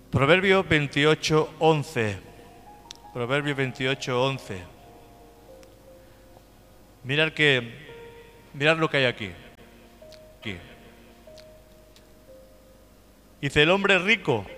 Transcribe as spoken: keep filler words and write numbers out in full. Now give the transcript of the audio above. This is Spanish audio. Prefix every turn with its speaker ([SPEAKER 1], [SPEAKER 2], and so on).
[SPEAKER 1] Proverbio veintiocho, once. Proverbio veintiocho, once. Mirad que, mirad lo que hay aquí. aquí. Dice, el hombre rico